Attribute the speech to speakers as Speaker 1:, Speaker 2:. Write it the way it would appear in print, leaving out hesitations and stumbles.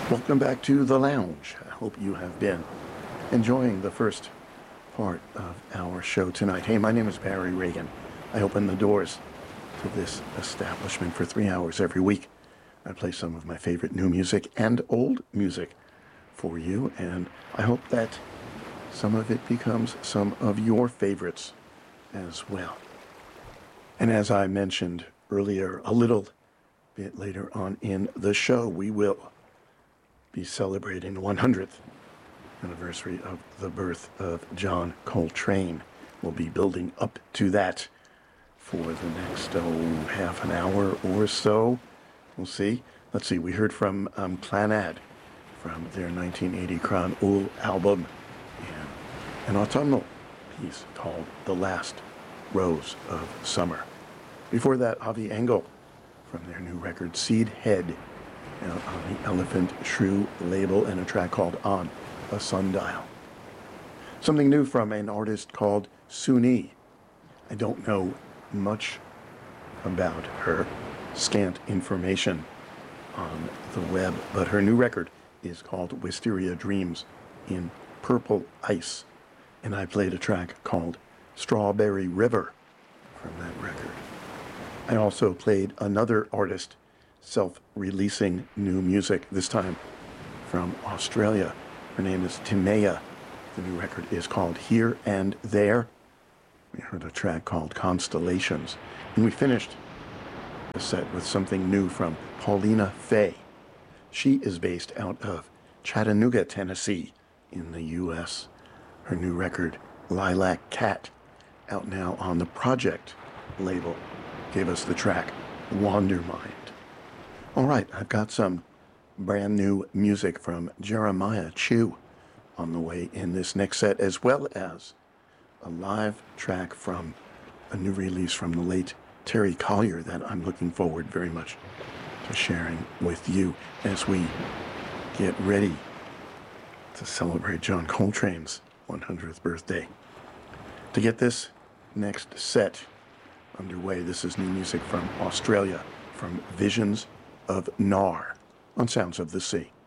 Speaker 1: Welcome back to the lounge. I hope you have been enjoying the first part of our show tonight. Hey, my name is Barry Reagan. I open the doors to this establishment for 3 hours every week. I play some of my favorite new music and old music for you, and I hope that some of it becomes some of your favorites as well. And as I mentioned earlier, a little bit later on in the show, we will be celebrating the 100th anniversary of the birth of John Coltrane. We'll be building up to that for the next, half an hour or so. We'll see. Let's see, we heard from Clannad from their 1980 Crann Owl album, and an autumnal piece called The Last Rose of Summer. Before that, Avi Engel from their new record Seed Head, on the Elephant Shrew label, and a track called On a Sundial. Something new from an artist called Suni. I don't know much about her, scant information on the web, but her new record is called Wisteria Dreams in Purple Ice, and I played a track called Strawberry River from that record. I also played another artist self-releasing new music, this time from Australia. Her name is Timea. The new record is called Here and There. We heard a track called Constellations. And we finished the set with something new from Paulina Faye. She is based out of Chattanooga, Tennessee, in the U.S. Her new record, Lilac Cat, out now on the Project label, gave us the track Wandermind. All right, I've got some brand new music from Jeremiah Chew on the way in this next set, as well as a live track from a new release from the late Terry Collier that I'm looking forward very much to sharing with you as we get ready to celebrate John Coltrane's 100th birthday. To get this next set underway, this is new music from Australia, from Visions of Nar on Sounds of the Sea.